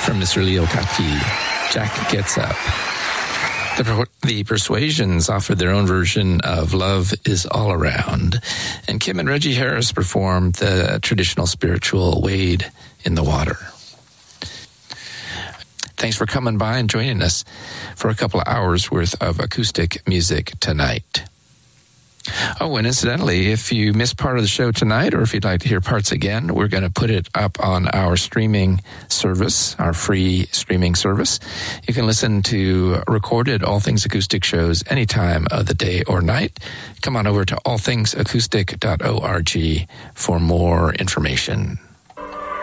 from Mr. Leo Kaki, Jack Gets Up. The Persuasions offered their own version of Love Is All Around. And Kim and Reggie Harris performed the traditional spiritual Wade in the Water. Thanks for coming by and joining us for a couple of hours worth of acoustic music tonight. Oh, and incidentally, if you missed part of the show tonight, or if you'd like to hear parts again, we're going to put it up on our streaming service, our free streaming service. You can listen to recorded All Things Acoustic shows any time of the day or night. Come on over to allthingsacoustic.org for more information.